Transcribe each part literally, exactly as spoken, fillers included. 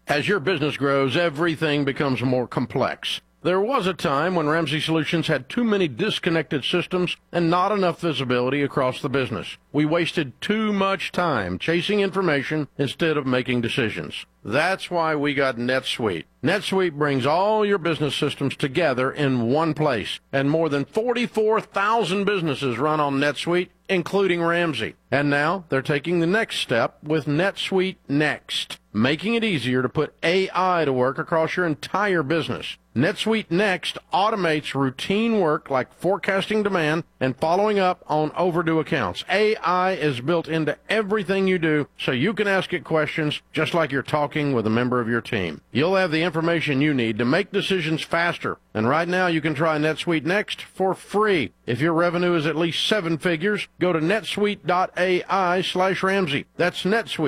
As your business grows, everything becomes more complex. There was a time when Ramsey Solutions had too many disconnected systems and not enough visibility across the business. We wasted too much time chasing information instead of making decisions. That's why we got NetSuite. NetSuite brings all your business systems together in one place, and more than forty-four thousand businesses run on NetSuite, including Ramsey. And now they're taking the next step with NetSuite Next, making it easier to put A I to work across your entire business. NetSuite Next automates routine work like forecasting demand and following up on overdue accounts. A I is built into everything you do, so you can ask it questions just like you're talking with a member of your team. You'll have the information you need to make decisions faster. And right now you can try NetSuite Next for free. If your revenue is at least seven figures, go to netsuite.ai slash Ramsey. That's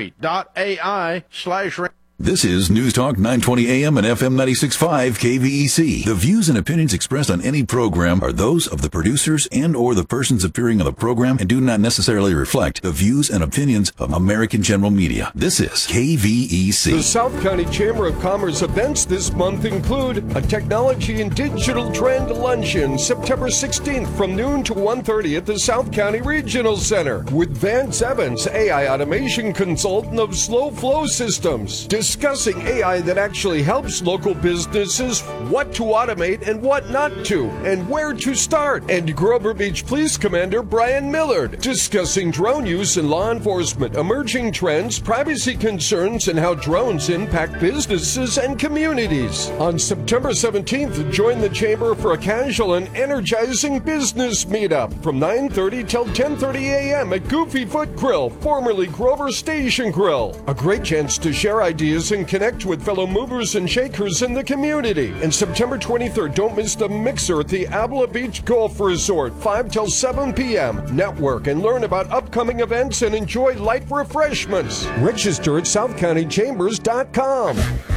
netsuite.ai slash Ramsey. This is News Talk nine twenty A M and F M ninety-six point five K V E C. The views and opinions expressed on any program are those of the producers and or the persons appearing on the program and do not necessarily reflect the views and opinions of American General Media. This is K V E C. The South County Chamber of Commerce events this month include a Technology and Digital Trend Luncheon September sixteenth from noon to one thirty at the South County Regional Center with Vance Evans, A I automation consultant of Slow Flow Systems, discussing A I that actually helps local businesses what to automate and what not to, and where to start. And Grover Beach Police Commander Brian Millard discussing drone use in law enforcement, emerging trends, privacy concerns, and how drones impact businesses and communities. On September seventeenth, join the Chamber for a casual and energizing business meetup from nine thirty till ten thirty a m at Goofy Foot Grill, formerly Grover Station Grill. A great chance to share ideas and connect with fellow movers and shakers in the community. And September twenty-third, don't miss the Mixer at the Abla Beach Golf Resort, five till seven p m Network and learn about upcoming events and enjoy light refreshments. Register at south county chambers dot com.